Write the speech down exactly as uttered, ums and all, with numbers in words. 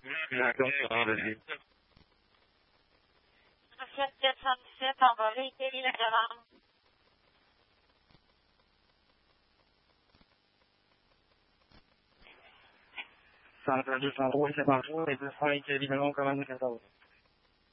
La commune en Belgique. sept quatre cent dix-sept, envolé, quelle est la demande? cent deux cent trois, c'est par jour, et deux cents évidemment, commande quatorze.